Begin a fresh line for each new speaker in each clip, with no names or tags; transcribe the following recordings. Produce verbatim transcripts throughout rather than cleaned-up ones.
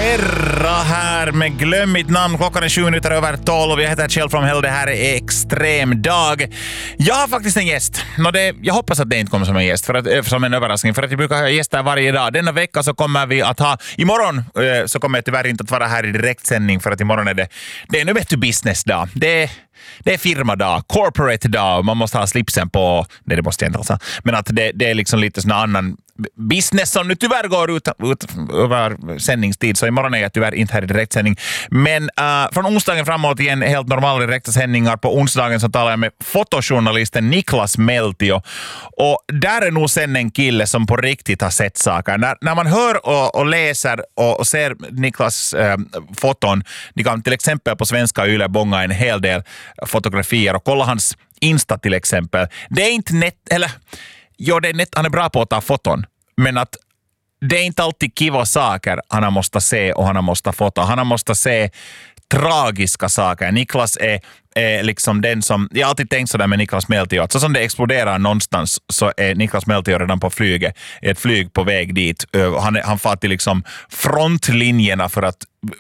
Terra här med Glöm mitt namn. Klockan är sju minuter över tolv. Jag heter Kjell from Hell. Det här är Extrem dag. Jag har faktiskt en gäst. Nå det, jag hoppas att det inte kommer som en gäst, för att, som en överraskning. För att jag brukar ha gäster varje dag. Denna vecka så kommer vi att ha... Imorgon så kommer jag tyvärr inte att vara här i direktsändning, för att imorgon är det... Det är nu vet du business-dag. Det är... Det är firmadag, corporate dag, man måste ha slipsen på, det, det måste jag inte alltså, men att det, det är liksom lite sån annan business som nu tyvärr går ut, ut över sändningstid, så imorgon är jag tyvärr inte här i direktsändning. Men uh, från onsdagen framåt igen helt normala direkta sändningar. På onsdagen så talar jag med fotojournalisten Niklas Meltio, och där är nog sen en kille som på riktigt har sett saker. När, när man hör och, och läser och, och ser Niklas uh, foton, ni kan till exempel på svenska Yle bonga en hel del fotografier och kolla hans Insta till exempel. Det är inte nätt, eller jo, det är nätt, han är bra på att ta foton, men att det är inte alltid kiva saker han har måste se och han har måste fota. Han har måste se tragiska saker. Niklas är, är liksom den som, jag har alltid tänkt sådär med Niklas Meltio, att så som det exploderar någonstans så är Niklas Meltio redan på flyget, ett flyg på väg dit. Han, är, han far till liksom frontlinjerna för att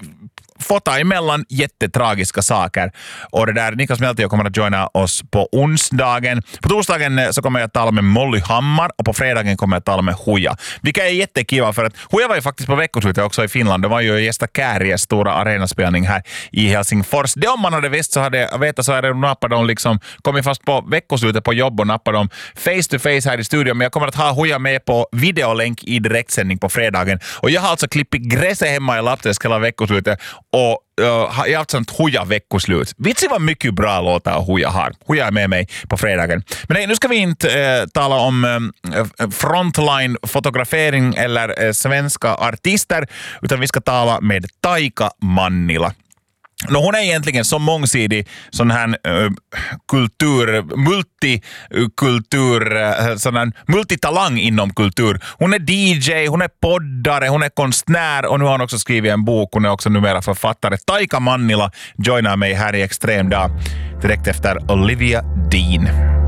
fota emellan jättetragiska saker. Och det där, Niklas Meltio kommer att joina oss på onsdagen. På torsdagen så kommer jag att tala med Molly Hammar, och på fredagen kommer jag att tala med Huja. Vilka är jättekiva, för att Huja var ju faktiskt på veckoslutet också i Finland. Det var ju gästa Kääries stora arenaspelning här i Helsingfors. Det om man hade visst så hade vetat så hade de nappat dem liksom, kommit fast på veckoslutet på jobb och nappat dem face to face här i studion. Men jag kommer att ha Huja med på videolänk i direktsändning på fredagen. Och jag har alltså klippit gräset hemma i Laptesk hela veckoslutet. Och uh, jag har haft sånt Huja veckoslut. Vitsi vad mycket bra låtar Huja har. Huja är med mig på fredagen. Men nej, nu ska vi inte uh, tala om uh, frontline-fotografering eller uh, svenska artister, utan vi ska tala med Taika Mannila. No, hon är egentligen så mångsidig sån här uh, kultur, multikultur, uh, sån här multitalang inom kultur. Hon är D J, hon är poddare, hon är konstnär, och nu har hon också skrivit en bok. Hon är också numera författare. Taika Mannila joinar mig här i Extrem dag direkt efter Olivia Dean.